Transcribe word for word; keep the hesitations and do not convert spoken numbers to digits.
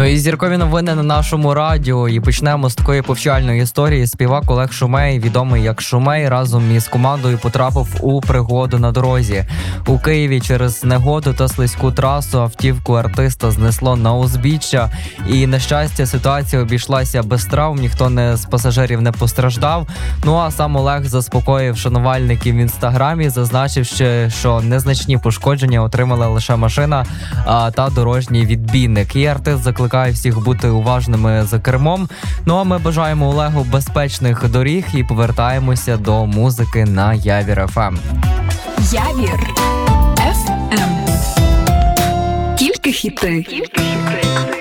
Ну і зіркові новини на нашому радіо. І почнемо з такої повчальної історії. Співак Олег Шумей, відомий як Шумей, разом із командою потрапив у пригоду на дорозі. У Києві через негоду та слизьку трасу автівку артиста знесло на узбіччя. І, на щастя, ситуація обійшлася без травм, ніхто не з пасажирів не постраждав. Ну а сам Олег заспокоїв шанувальників в інстаграмі, зазначивши, що незначні пошкодження отримала лише машина а, та дорожній відбійник. І артист закликає всіх бути уважними за кермом. Ну а ми бажаємо Олегу безпечних доріг і повертаємося до музики на Явір еф ем. Явір еф ем. Тільки хіти.